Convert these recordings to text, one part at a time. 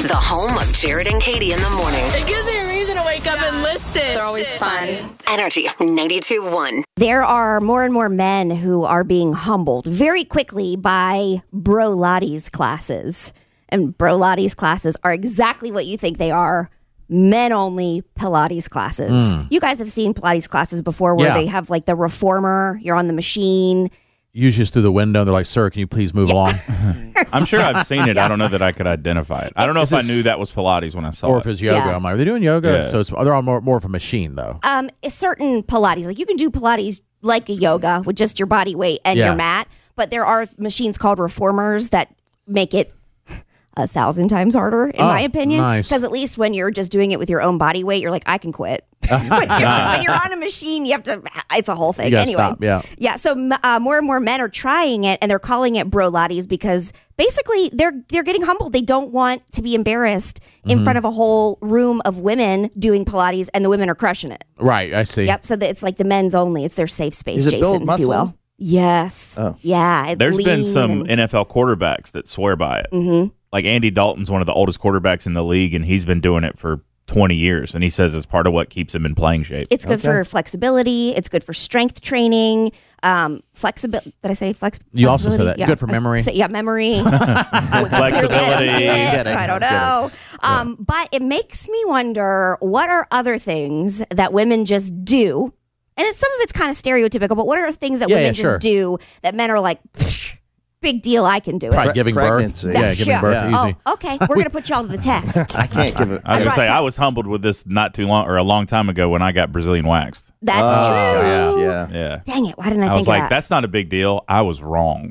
The home of Jared and Katie in the morning. It gives me a reason to wake up and listen. They're always fun. Energy 92.1. There are more and more men who are being humbled very quickly by Bro Lottie's classes. And Bro Lottie's classes are exactly what you think they are. Men-only Pilates classes. You guys have seen Pilates classes before where they have like the reformer, you're on the machine. Usually it's through the window. They're like, sir, can you please move along? I'm sure I've seen it. I don't know that I could identify it. I don't know if I knew that was Pilates when I saw it. Or if it's yoga. Yeah. I'm like, are they doing yoga? Yeah. So they're on more of a machine, though. A certain Pilates, like you can do Pilates like a yoga with just your body weight and your mat, but there are machines called reformers that make it 1,000 times harder, in my opinion. Nice. Because at least when you're just doing it with your own body weight, you're like, I can quit. when you're on a machine, you have to, it's a whole thing. You gotta Anyway. stop, yeah. So more and more men are trying it, and they're calling it Bro Lottie's because basically they're getting humbled. They don't want to be embarrassed in front of a whole room of women doing Pilates, and the women are crushing it. Right, I see. Yep. So it's like the men's only. It's their safe space, Is it Jason, build if you muscle? will. Yes. Oh. Yeah. There's been some NFL quarterbacks that swear by it. Mm-hmm. Like Andy Dalton's one of the oldest quarterbacks in the league, and he's been doing it for 20 years. And he says it's part of what keeps him in playing shape. It's good for flexibility. It's good for strength training. Flexibility. Did I say flexibility? You also said that. Good for memory. Memory. Flexibility. I don't know. But it makes me wonder, what are other things that women just do? And some of it's kind of stereotypical, but what are things that women just do that men are like, big deal, I can do it? Probably giving birth. Pregnancy. Yeah, giving birth easy. Oh, okay. We're going to put y'all to the test. I can't give it. I was going to say, I was humbled with this not too long, or a long time ago when I got Brazilian waxed. That's true. Yeah. Dang it. Why didn't I I think was of like, that? that's not a big deal. I was wrong.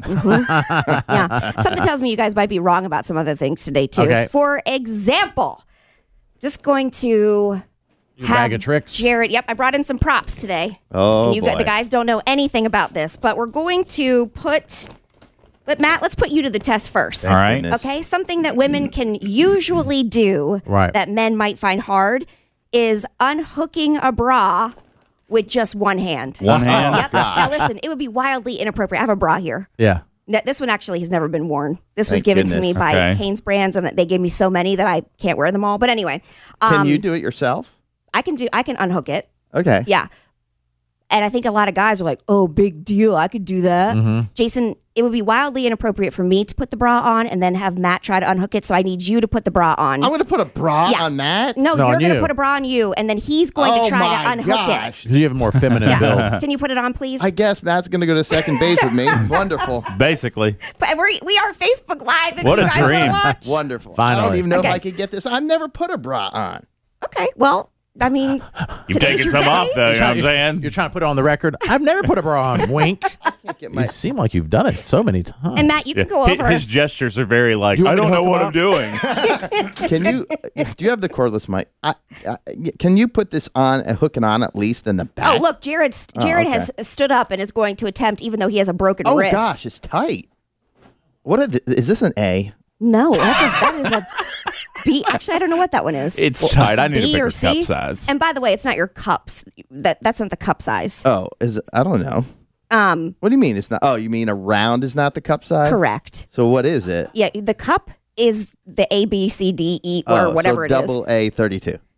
Yeah. Something tells me you guys might be wrong about some other things today, too. Okay. For example, just going to Your bag of tricks. Jared, yep, I brought in some props today. Oh, and boy. the guys don't know anything about this, but we're going to Matt, let's put you to the test first. All right. Goodness. Okay, something that women can usually do that men might find hard is unhooking a bra with just one hand. One hand? Yep. Now listen, it would be wildly inappropriate. I have a bra here. Yeah. This one actually has never been worn. This was Thank given to goodness. me by Okay. Hanes Brands, and they gave me so many that I can't wear them all. But anyway, Can you do it yourself? I can unhook it. Okay. Yeah. And I think a lot of guys are like, oh, big deal. I could do that. Jason, it would be wildly inappropriate for me to put the bra on and then have Matt try to unhook it. So I need you to put the bra on. I'm going to put a bra Yeah. on that? No, No, you're on going to you. put a bra on you, and then he's going to try to my unhook gosh. You have a more feminine build. it. Can you put it on, please? I guess Matt's going to go to second base with me. Wonderful. Basically. But we are Facebook Live. If What you a guys wanna dream. watch. Wonderful. I Finally. don't even know Okay. if I could get this. I've never put a bra on. Okay, well, I mean, You've today's taken your some day. off, though. You know what I'm saying? You're trying to put it on the record. I've never put a bra on. Wink. Can't get my. You seem like you've done it so many times. And Matt, you can go His- over. His gestures are very like, Do you I want me don't to know hook what him I'm doing. Can you? Do you have the cordless mic? Can you put this on and hook it on at least in the back? Oh, look, Jared okay. has stood up and is going to attempt, even though he has a broken Oh wrist. gosh, it's tight. Is this an A? No, that is a B. Actually, I don't know what that one is. It's tight. I need a B or bigger C? cup size. And by the way, it's not your cups. That's not the cup size. Oh, is it? I don't know. What do you mean it's not? Oh, you mean a round is not the cup size? Correct. So what is it? Yeah, the cup is the A, B, C, D, E, or Oh, whatever so it is. double A 32.